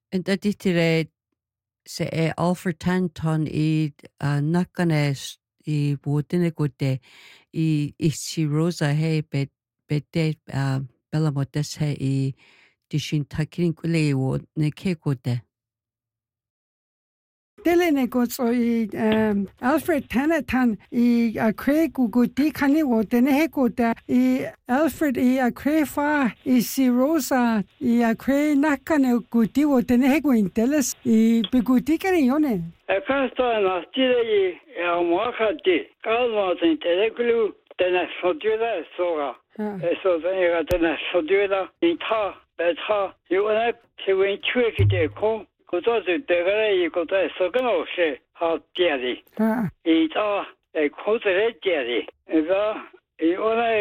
Enda tihtilee se Alfred Tanton I nakkanees I vuotine kutte I issi rosa hei bette belamotes hei I dishin takirin kule wo ne ke kutte. Telene gozo Alfred Tanatan I Craig guti kani wotene hekota Alfred Craig fa si Rosa Craig nakane guti wotene hekwinteles biguti kani yone. Akasta na stile mwakati kalma tentelekulu tena sodula soga. So tena tena sodula inta beta yona sewen chwekite ko koto degare koto sogano she ha tiari. Ita kotere tiari. Eva yona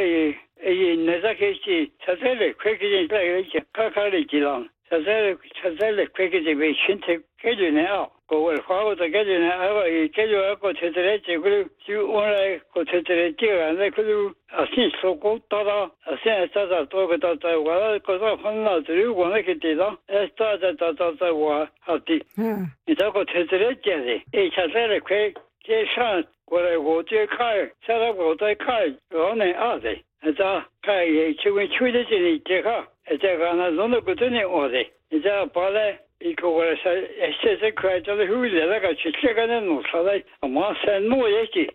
nezakeci sazele kwekijin plageci kakari jilan. Sazele kwekiji be shinte kejune a. Go fao da gajene ava kejo ko tetere chegulu ju ona ko tetere tiga ne kulu asin soko tada asin esta to ko ta wa ko sa fanna tru ko ne kitida esta ta wa hati ita ko tetere jere e chasere kwe ke shan ko le go je kai sa ra go dai kai ro ne a de ita kai ye chwe de ji je ka ita ga na zo no ko ne o de ita pa le 이거를 에세세 크라이터의 후일에다가 지체가는 노사다 아마 선모 얘기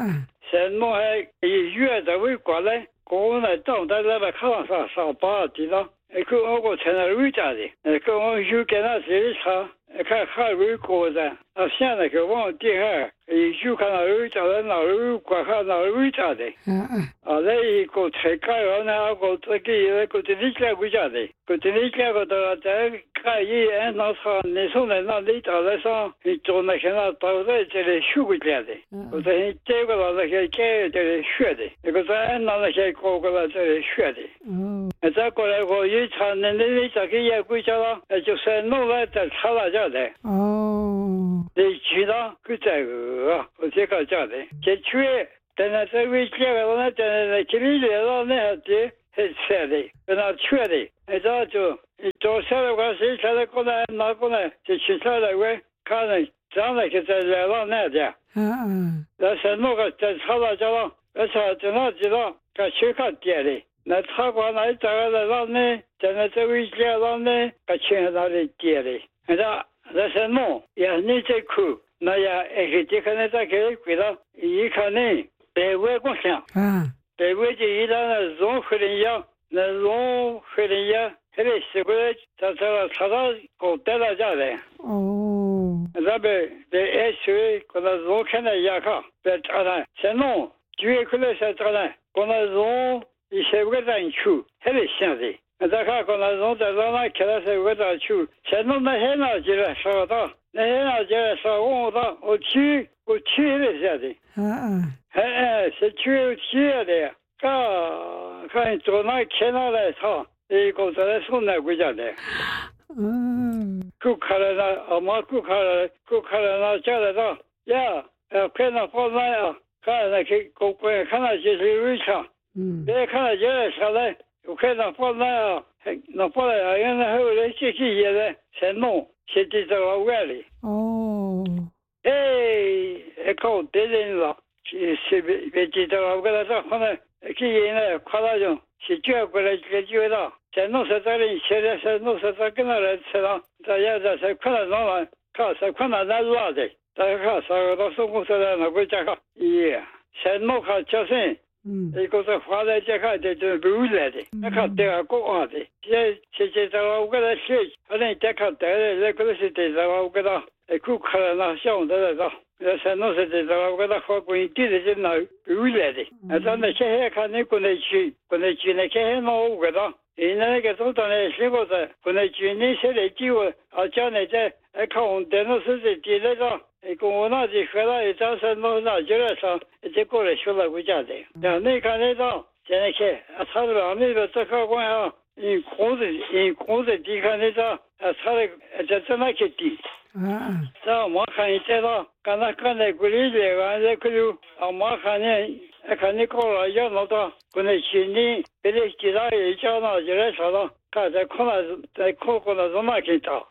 선모에 이 유에다 왜 관래 고나 정다다가 가서 사바디다 그 하고 채널 위자리 그 유게나 제사 카카르 고자 아시아나 그 원디하 이 유카나 위자는 나루 과하나 위자데 아래 이거 체크하나 하고 저기 그 디지털 위자데 그 디지털 거다 가이 엔나서 내 손에 나리다라서 이 존나 해나 따라서 이제 휴고해야돼 그래서 제가 나게 제일 쉬어야돼 그래서 엔나게 고고가 제일 쉬어야돼 자 거라고 이 차는데 저기 예고잖아就是弄来的차라자돼 네 지나 그자가 어제가 자네 제추에 내가 위치가 나한테 길이를 내한테 했어야 그나 추야돼 그래서 저 사람과 시차를 거나 나거나 제 시차를 왜 가는 장난게 잘라 내야 그래서 너가 저 살아자라 그래서 전화지라 그 시카디래 나 타고 나 자가라네 전에 저 위치라네 같이 나를 뛰래 그래서 뭐 야니제 그 나야 에게티카네다 게르기라 이카네 대외고상 대외지 이라는 종흐리야 나 종흐리야 헤레스고 자자가 사다 고텔라자래 자베 데에스 코나 종케나 야카 베타나 세노 뒤에 클래스 자나 코나 종 이세브가 인추 헤레시아데 자가 코나 종 자나 클래스 외다 추 세노나 해나 지라 사다 내가 제가 사고다 어치 해야지 세추 치야돼 가 전화 캐나다에서 이곳에 손내고 자네 쿠카라나 아마 쿠카라나 자라다 야 페나 포나야 가나 고고에 하나 제시르차 내 하나 제시래 페나 포나야 나 포나야 얘는 해를 시키게 세노 시티자가 왜리 에이 에코 데진라 시베지자가 그래서 하나 기에는 과다죠 시주가 그래지고다 제노서들이 세례서 노서들그나라 세라 자야자서 큰나나 가서 큰나나라데 다가서 소고서나 고자가 예 세노가 저신 이것을 화내자가 되는 부울래데 내가 내가 꼭하데 제제자가 그래 시 아니 내가 내가 그것이 되자가 그다 쿠카나 샤운다다 그래서 노세자가 그다 하고 있지는 나 부울래데 아산데 해카네 코네치네 해노 그다 이내게 소단에 시고서 코네치니 세레지고 아자네제 에카운데노 스지지레가 이거나지 회라에 자서 노나 저래서 이제 거래 쉬려고 자대. 야, 내가 내가 제게 아사를 아미가 딱하고야 이 고제 디간에서 아사를 저쩌나겠지. 자, 뭐하니 때다 가나간에 그리려가 안에 그리고 아마하니 가니코라 야노다 근데 신이 베레기라 있잖아 저래서 가자 코코나 좀마긴다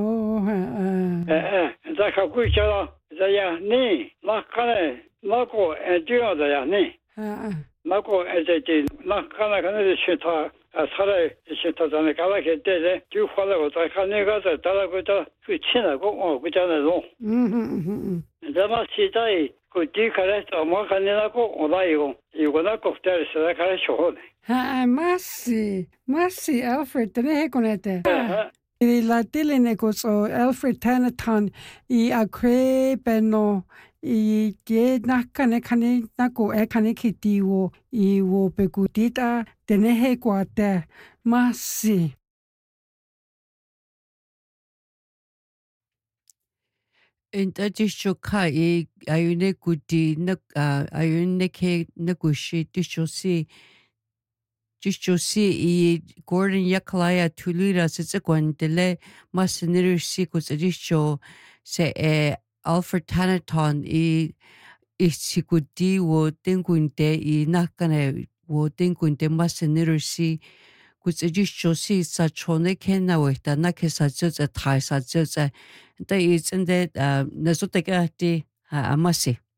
자가 구이잖아 자야 니 막간에 막고 에듀어다야 니 막고 에제지 막간에 가는 시타 살아 시타잖아 가라게 때에 주화라고 자카네가 따라고자 그 친하고 그잖아요 자마 시다이 그 뒤가래서 뭐 가냐고 오다이고 이거나 꼭대에서 가셔 Massi, Alfred, den är konete. I la tilline so Alfred Tanaton I akre beno I ge nakane kane nako kane kitiwo I wo pekutita den är kwate Massi. Inte tisho ka ayune kuti ayune ke nakushi tishosi Gordon Yakalaya Tulira Sitsakwandele Masinirsi Kusadisho se Alfred Tanaton Sikudi wo tengunte nakane wo tengunte Masinirsi Kusadisho si Sachone Kena weta nakesatsa Thai satsa. That is in that Nasotagati Amasi.